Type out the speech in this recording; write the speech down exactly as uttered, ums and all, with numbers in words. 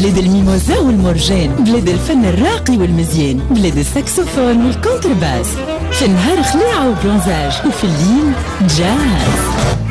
بلاد الميموزا والمرجان، بلاد الفن الراقي والمزيان، بلاد الساكسوفون والكونترباس. في النهار خلاعة وبرونزاج، وفي الليل جاز.